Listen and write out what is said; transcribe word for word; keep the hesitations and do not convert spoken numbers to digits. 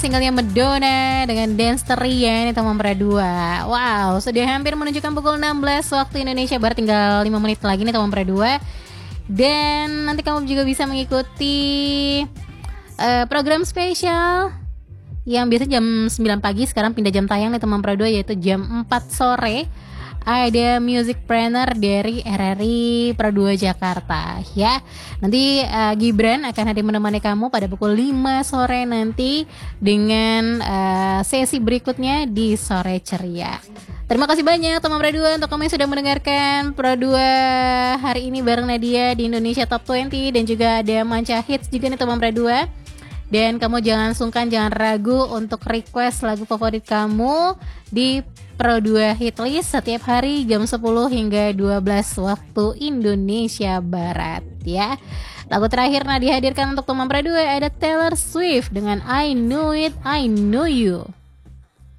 Singlenya Madonna dengan Dance Teria nih teman Pra dua. Wow, sudah hampir menunjukkan pukul enam belas waktu Indonesia Barat, tinggal lima menit lagi nih teman Pra dua. Dan nanti kamu juga bisa mengikuti uh, program spesial yang biasa jam sembilan pagi, sekarang pindah jam tayang nih teman Pra dua, yaitu jam empat sore. Ada music planner dari R R I Pra dua Jakarta ya. Nanti uh, Gibran akan hadir menemani kamu pada pukul lima sore nanti dengan uh, sesi berikutnya di Sore Ceria. Terima kasih banyak teman Pra dua untuk kamu yang sudah mendengarkan Pra dua hari ini bareng Nadia di Indonesia Top dua puluh, dan juga ada Manca Hits juga nih teman Pra dua. Dan kamu jangan sungkan, jangan ragu untuk request lagu favorit kamu di Pro dua Hitlist setiap hari jam sepuluh hingga dua belas waktu Indonesia Barat ya. Lagu terakhir nah dihadirkan untuk teman Pra dua ada Taylor Swift dengan I Knew It, I Know You.